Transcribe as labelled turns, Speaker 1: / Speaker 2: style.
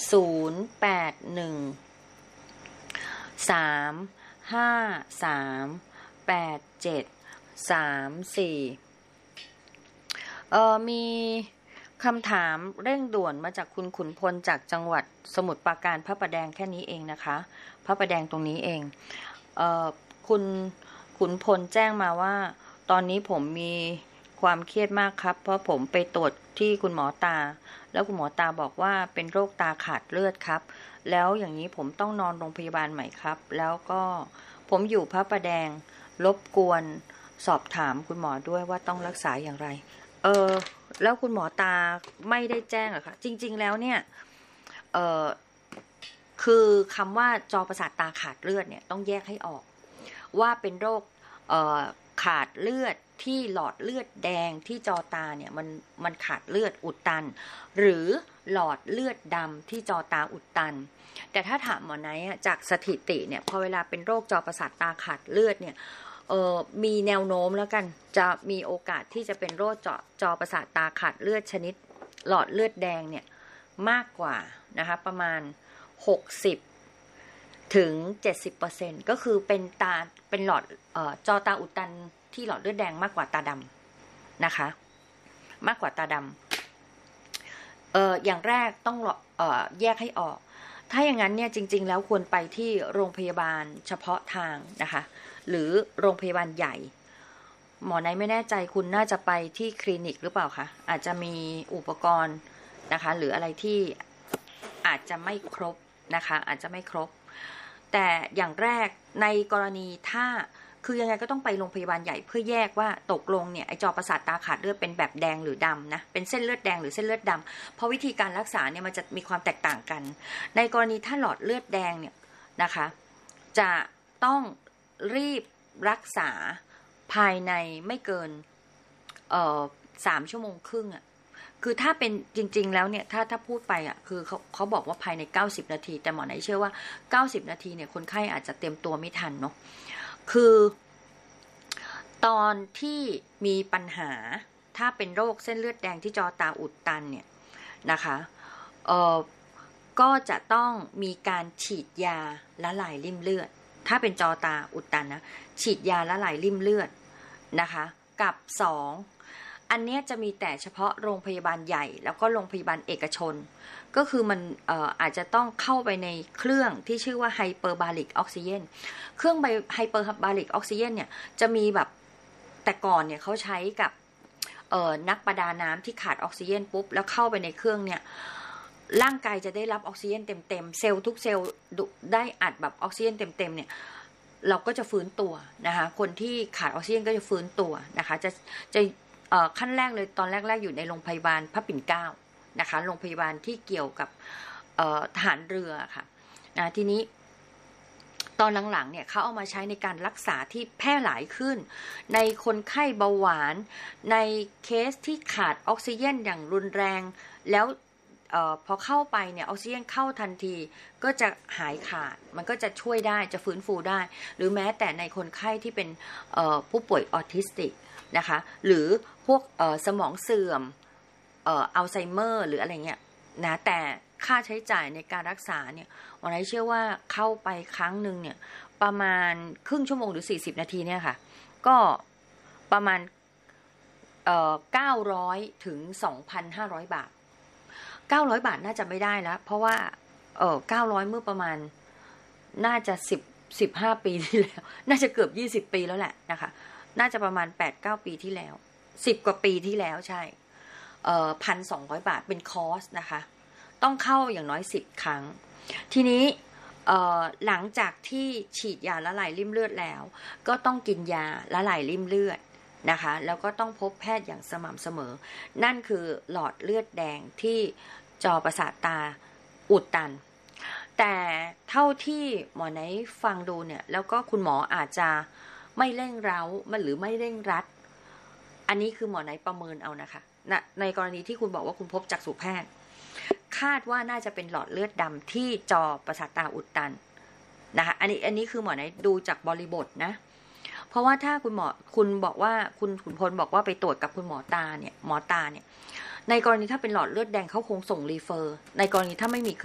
Speaker 1: มีคำถามเร่งด่วนมาจากคุณขุนพลจากจังหวัดสมุทรปราการพระประแดงแค่นี้เองนะคะพระประแดงตรงนี้เองคุณขุนพลแจ้งมาว่าตอนนี้ผมมีความเครียดมากครับเพราะผมไปตรวจที่คุณหมอตาแล้วคุณหมอตาบอกว่าเป็นโรคตาขาดเลือดครับแล้วอย่างนี้ผมต้องนอนโรงพยาบาลใหม่ครับแล้วก็ผมอยู่พระประแดงรบกวนสอบถามคุณหมอด้วยว่าต้องรักษาอย่างไรแล้วคุณหมอตาไม่ได้แจ้งหรอคะจริงๆแล้วเนี่ยคือคำว่าจอประสาทตาขาดเลือดเนี่ยต้องแยกให้ออกว่าเป็นโรคขาดเลือดที่หลอดเลือดแดงที่จอตาเนี่ยมันขาดเลือดอุดตันหรือหลอดเลือดดำที่จอตาอุดตันแต่ถ้าถามหมอไนท์จากสถิติเนี่ยพอเวลาเป็นโรคจอประสาทตาขาดเลือดเนี่ยมีแนวโน้มแล้วกันจะมีโอกาสที่จะเป็นโรคจอประสาทตาขาดเลือดชนิดหลอดเลือดแดงเนี่ยมากกว่านะคะประมาณ60 ถึง 70% ก็คือเป็นหลอดจอตาอุดตันที่หลอดเลือดแดงมากกว่าตาดำนะคะมากกว่าตาดำอย่างแรกต้องแยกให้ออกถ้าอย่างนั้นเนี่ยจริงๆแล้วควรไปที่โรงพยาบาลเฉพาะทางนะคะหรือโรงพยาบาลใหญ่หมอไนท์ไม่แน่ใจคุณน่าจะไปที่คลินิกหรือเปล่าคะอาจจะมีอุปกรณ์นะคะหรืออะไรที่อาจจะไม่ครบนะคะอาจจะไม่ครบแต่อย่างแรกในกรณีถ้าคือยังไงก็ต้องไปโรงพยาบาลใหญ่เพื่อแยกว่าตกลงเนี่ยไอจอประสาทตาขาดเลือดเป็นแบบแดงหรือดำนะเป็นเส้นเลือดแดงหรือเส้นเลือดดำเพราะวิธีการรักษาเนี่ยมันจะมีความแตกต่างกันในกรณีถ้าหลอดเลือดแดงเนี่ยนะคะจะต้องรีบรักษาภายในไม่เกิน3 ชั่วโมงครึ่งอ่ะคือถ้าเป็นจริงๆแล้วเนี่ยถ้าพูดไปอ่ะคือเขาบอกว่าภายใน90 นาทีแต่หมอไหนเชื่อว่า90 นาทีเนี่ยคนไข้อาจจะเตรียมตัวไม่ทันเนาะคือตอนที่มีปัญหาถ้าเป็นโรคเส้นเลือดแดงที่จอตาอุดตันเนี่ยนะคะก็จะต้องมีการฉีดยาละลายริ่มเลือดถ้าเป็นจอตาอุดตันนะฉีดยาละลายริ่มเลือดนะคะกับ2อันนี้จะมีแต่เฉพาะโรงพยาบาลใหญ่แล้วก็โรงพยาบาลเอกชนก็คือมันอาจจะต้องเข้าไปในเครื่องที่ชื่อว่าไฮเปอร์บาริกออกซิเจนเครื่องไฮเปอร์บาริกออกซิเจนเนี่ยจะมีแบบแต่ก่อนเนี่ยเขาใช้กับนักประดาน้ำที่ขาดออกซิเจนปุ๊บแล้วเข้าไปในเครื่องเนี่ยร่างกายจะได้รับออกซิเจนเต็มๆเซลล์ทุกเซลล์ได้อัดแบบออกซิเจนเต็มๆเนี่ยเราก็จะฟื้นตัวนะคะคนที่ขาดออกซิเจนก็จะฟื้นตัวนะคะจะขั้นแรกเลยตอนแรกๆอยู่ในโรงพยาบาลพระปิ่นเกล้านะคะโรงพยาบาลที่เกี่ยวกับทหารเรือค่ะทีนี้ตอนหลังๆเนี่ยเขาเอามาใช้ในการรักษาที่แพร่หลายขึ้นในคนไข้เบาหวานในเคสที่ขาดออกซิเจนอย่างรุนแรงแล้วพอเข้าไปเนี่ยออกซิเจนเข้าทันทีก็จะหายขาดมันก็จะช่วยได้จะฟื้นฟูได้หรือแม้แต่ในคนไข้ที่เป็นผู้ป่วยออทิสติกนะคะหรือพวกสมองเสื่อมอัลไซเมอร์หรืออะไรเงี้ยนะแต่ค่าใช้จ่ายในการรักษาเนี่ยวันนี้เชื่อว่าเข้าไปครั้งหนึ่งเนี่ยประมาณครึ่งชั่วโมงหรือ40 นาทีเนี่ยค่ะก็ประมาณ900 ถึง 2,500 บาท900 บาทน่าจะไม่ได้แล้วเพราะว่า900เมื่อประมาณน่าจะ15 ปีที่แล้วน่าจะเกือบ20 ปีแล้วแหละนะคะน่าจะประมาณ 8-9 ปีที่แล้ว10 กว่าปีที่แล้วใช่1,200 บาทเป็นคอร์สนะคะต้องเข้าอย่างน้อย10 ครั้งทีนี้หลังจากที่ฉีดยาละลายริ่มเลือดแล้วก็ต้องกินยาละลายริ่มเลือดนะคะแล้วก็ต้องพบแพทย์อย่างสม่ำเสมอนั่นคือหลอดเลือดแดงที่จอประสาทตาอุดตันแต่เท่าที่หมอไนท์ฟังดูเนี่ยแล้วก็คุณหมออาจจะไม่เร่งเร้าหรือไม่เร่งรัดอันนี้คือหมอไนท์ประเมินเอานะคะในกรณีที่คุณบอกว่าคุณพบจักษุแพทย์คาดว่าน่าจะเป็นหลอดเลือดดำที่จอประสาทตาอุดตันนะคะอันนี้คือหมอไนท์ดูจากบริบทนะเพราะว่าถ้าคุณบอกว่าคุณขุนพลบอกว่าไปตรวจกับคุณหมอตาเนี่ยในกรณีถ้าเป็นหลอดเลือดแดงเขาคงส่งรีเฟอร์ในกรณีถ้าไม่มี